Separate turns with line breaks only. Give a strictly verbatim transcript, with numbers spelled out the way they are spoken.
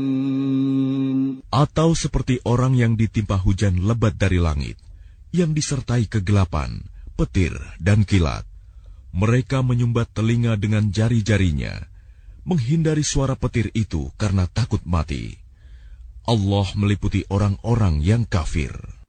Atau seperti orang yang ditimpa hujan lebat dari langit, yang disertai kegelapan, petir, dan kilat. Mereka menyumbat telinga dengan jari-jarinya, menghindari suara petir itu karena takut mati. Allah meliputi orang-orang yang kafir.